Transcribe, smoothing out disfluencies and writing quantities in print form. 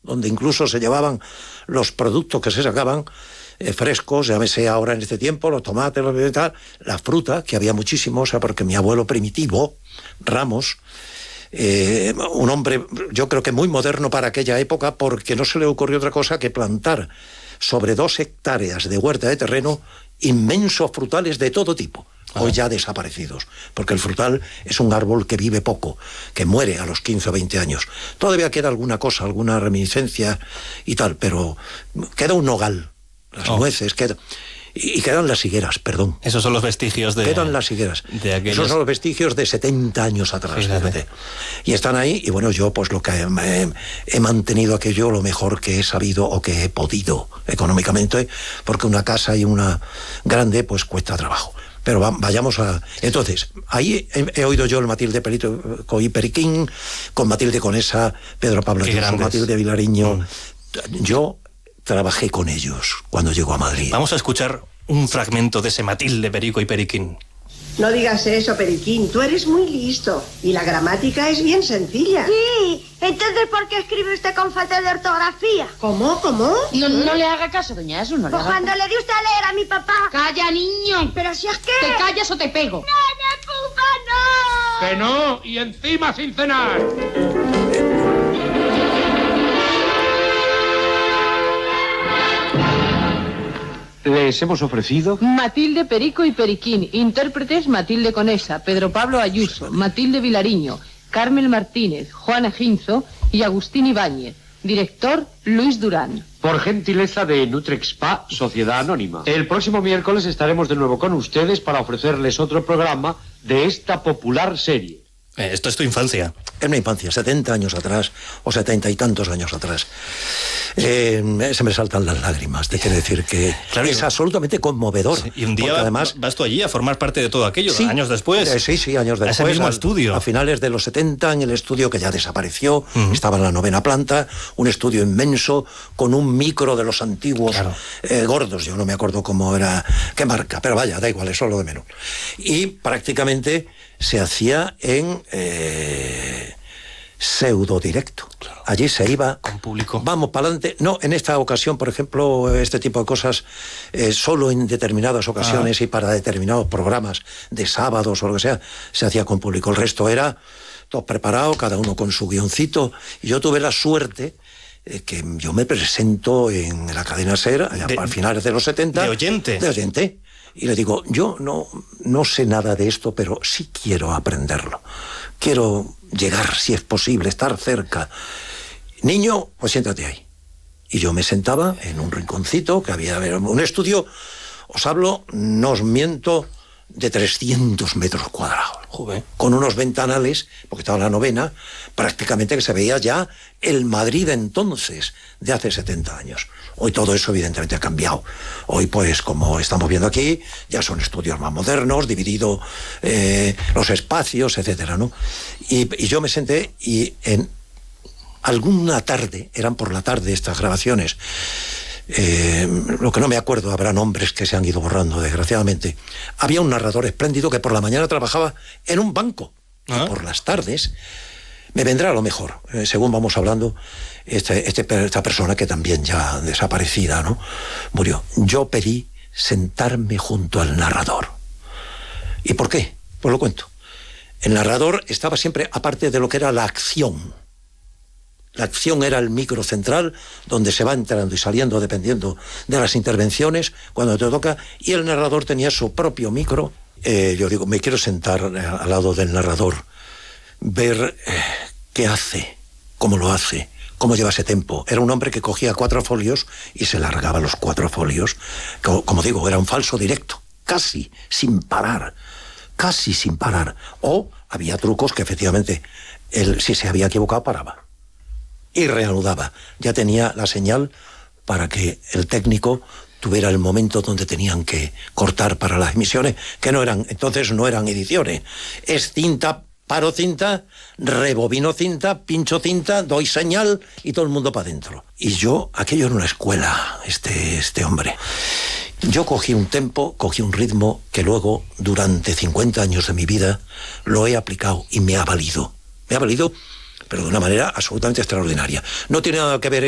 donde incluso se llevaban los productos que se sacaban frescos, llámese ahora en este tiempo, los tomates, la fruta, que había muchísimo, o sea, porque mi abuelo primitivo, Ramos, un hombre, yo creo que muy moderno para aquella época, porque no se le ocurrió otra cosa que plantar sobre 2 hectáreas de huerta de terreno inmensos frutales de todo tipo, hoy ya desaparecidos, porque el frutal es un árbol que vive poco, que muere a los 15 o 20 años. Todavía queda alguna cosa, alguna reminiscencia y tal, pero queda un nogal, las nueces, y quedan las higueras, perdón. Esos son los vestigios de... Quedan las higueras. Esos son los vestigios de 70 años atrás. Fíjate. Y están ahí, y bueno, yo pues lo que he mantenido aquello lo mejor que he sabido o que he podido económicamente, porque una casa y una grande pues cuesta trabajo. Pero vayamos a... Entonces, ahí he oído yo el Matilde Perico y Periquín, con Matilde Conesa, Pedro Pablo Ayuso, Matilde Vilariño. Yo trabajé con ellos cuando llegó a Madrid. Vamos a escuchar un fragmento de ese Matilde Perico y Periquín. No digas eso, Periquín. Tú eres muy listo. Y la gramática es bien sencilla. Sí. Entonces, ¿por qué escribe usted con falta de ortografía? ¿Cómo? No le haga caso, doña Eso. Pues cuando le di usted a leer a mi papá... ¡Calla, niño! Pero si es que... ¿Te callas o te pego? ¡No, ¡Que no! ¡Y encima sin cenar! Les hemos ofrecido... Matilde Perico y Periquín, intérpretes Matilde Conesa, Pedro Pablo Ayuso, Matilde Vilariño, Carmen Martínez, Juana Ginzo y Agustín Ibáñez. Director, Luis Durán. Por gentileza de Nutrexpa, Sociedad Anónima. El próximo miércoles estaremos de nuevo con ustedes para ofrecerles otro programa de esta popular serie. Esto es tu infancia. En mi infancia, 70 años atrás, o 70 y tantos años atrás. Se me saltan las lágrimas. Te quiero decir que es absolutamente conmovedor. Sí, y un día además vas tú allí a formar parte de todo aquello, sí, años después. Sí, años después. A ese mismo estudio. A finales de los 70, en el estudio que ya desapareció, estaba en la 9ª planta, un estudio inmenso, con un micro de los antiguos gordos. Yo no me acuerdo cómo era, qué marca, pero vaya, da igual, eso es lo de menos. Y prácticamente se hacía en pseudo directo. Claro. Allí se iba con público. Vamos para adelante. No, en esta ocasión, por ejemplo, este tipo de cosas solo en determinadas ocasiones y para determinados programas de sábados o lo que sea, se hacía con público. El resto era todo preparado, cada uno con su guioncito. Y yo tuve la suerte que yo me presento en la cadena SER a finales de los 70. De oyente. De oyente. Y le digo, yo no sé nada de esto, pero sí quiero aprenderlo. Quiero llegar, si es posible, estar cerca. Niño, pues siéntate ahí. Y yo me sentaba en un rinconcito, que había un estudio, os hablo, no os miento, de 300 metros cuadrados. Joder. Con unos ventanales, porque estaba la 9ª, prácticamente que se veía ya el Madrid entonces, de hace 70 años. Hoy todo eso evidentemente ha cambiado. Hoy, pues, como estamos viendo aquí, ya son estudios más modernos, dividido los espacios, etcétera, ¿no? Y yo me senté y en alguna tarde, eran por la tarde estas grabaciones, lo que no me acuerdo, habrá nombres que se han ido borrando, desgraciadamente. Había un narrador espléndido que por la mañana trabajaba en un banco. Y por las tardes me vendrá a lo mejor, según vamos hablando, esta persona que también ya desaparecida, ¿no? Murió. Yo pedí sentarme junto al narrador. ¿Y por qué? Pues lo cuento. El narrador estaba siempre, aparte de lo que era la acción. La acción era el micro central, donde se va entrando y saliendo dependiendo de las intervenciones, cuando te toca, y el narrador tenía su propio micro. Yo digo, me quiero sentar al lado del narrador, ver qué hace, cómo lo hace, cómo lleva ese tempo. Era un hombre que cogía 4 folios y se largaba los 4 folios. Como digo, era un falso directo, casi sin parar. O había trucos que efectivamente él, si se había equivocado, paraba y reanudaba. Ya tenía la señal para que el técnico tuviera el momento donde tenían que cortar para las emisiones, que entonces no eran ediciones. Es cinta, paro cinta, rebobino cinta, pincho cinta, doy señal y todo el mundo para adentro. Y yo, aquello era una escuela, este hombre. Yo cogí un tempo, cogí un ritmo que luego, durante 50 años de mi vida, lo he aplicado y me ha valido. Me ha valido, pero de una manera absolutamente extraordinaria. No tiene nada que ver